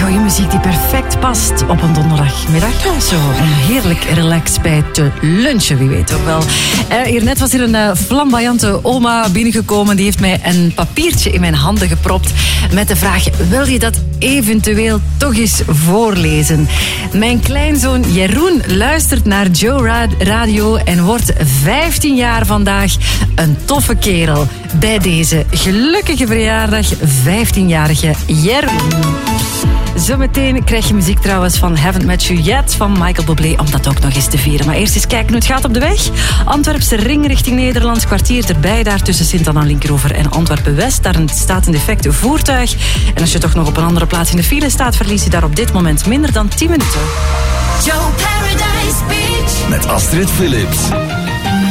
Goeie muziek die perfect past op een donderdagmiddag. Zo heerlijk relaxed bij te lunchen, wie weet ook wel. Hiernet was hier een flamboyante oma binnengekomen. Die heeft mij een papiertje in mijn handen gepropt met de vraag: wil je dat eventueel toch eens voorlezen? Mijn kleinzoon Jeroen luistert naar Joe Radio en wordt 15 jaar vandaag. Een toffe kerel. Bij deze gelukkige verjaardag, 15-jarige Jeroen. Zometeen krijg je muziek trouwens van Haven't Met You Yet van Michael Bublé, om dat ook nog eens te vieren. Maar eerst eens kijken hoe het gaat op de weg. Antwerpse ring richting Nederlands kwartier erbij, daar tussen Sint-Anna Linkeroever en Antwerpen-West. Daar staat een defect voertuig. En als je toch nog op een andere plaats in de file staat, verlies je daar op dit moment minder dan 10 minuten. Joe Paradise Beach met Astrid Philips.